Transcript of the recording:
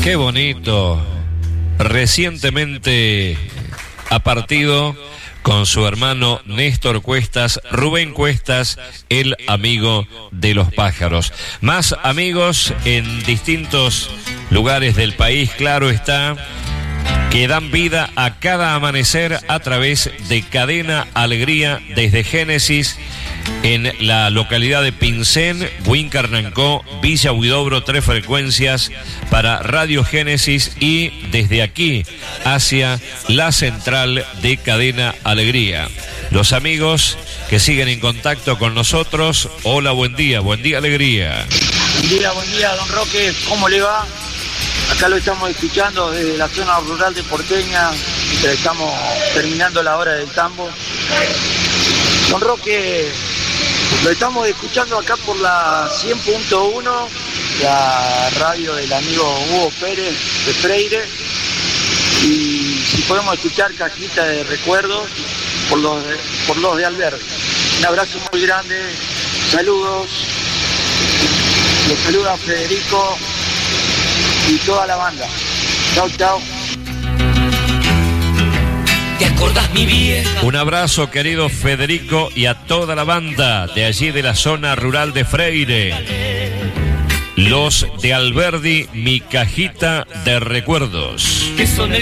Qué bonito. Recientemente ha partido con su hermano Néstor Cuestas, Rubén Cuestas, el amigo de los pájaros. Más amigos en distintos lugares del país, claro está, que dan vida a cada amanecer a través de Cadena Alegría desde Génesis, en la localidad de Pincén, Huincarnancó, Villa Huidobro, 3 frecuencias para Radio Génesis, y desde aquí hacia la central de Cadena Alegría. Los amigos que siguen en contacto con nosotros, hola, buen día Alegría. Buen día, don Roque, ¿cómo le va? Acá lo estamos escuchando desde la zona rural de Porteña, estamos terminando la hora del tambo. Don Roque, lo estamos escuchando acá por la 100.1, la radio del amigo Hugo Pérez de Freire, y si podemos escuchar Cajita de Recuerdos por los de Alberti. Un abrazo muy grande, saludos, los saluda Federico y toda la banda. Chau, chau. ¿Te acordás, mi vieja? Un abrazo, querido Federico, y a toda la banda de allí de la zona rural de Freire. Los de Alberdi, mi cajita de recuerdos. Que son el